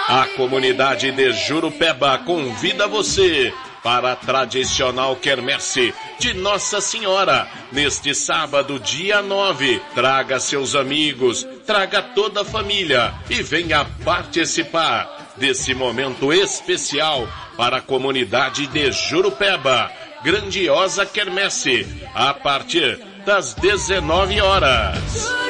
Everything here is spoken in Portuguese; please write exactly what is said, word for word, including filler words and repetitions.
A comunidade de Jurupeba convida você para a tradicional quermesse de Nossa Senhora, neste sábado, dia nove. Traga seus amigos, traga toda a família e venha participar desse momento especial para a comunidade de Jurupeba. Grandiosa quermesse, a partir das dezenove horas.